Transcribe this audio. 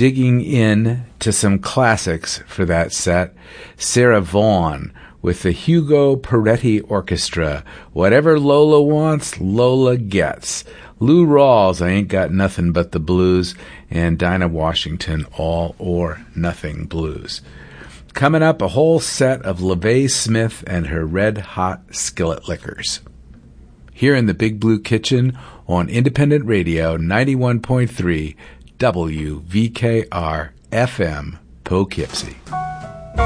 digging in to some classics for that set. Sarah Vaughan with the Hugo Peretti Orchestra. Whatever Lola wants, Lola gets. Lou Rawls, I Ain't Got Nothing But the Blues. And Dinah Washington, All or Nothing Blues. Coming up, a whole set of LaVey Smith and her Red Hot Skillet Lickers. Here in the Big Blue Kitchen on Independent Radio 91.3 WVKR FM Poughkeepsie.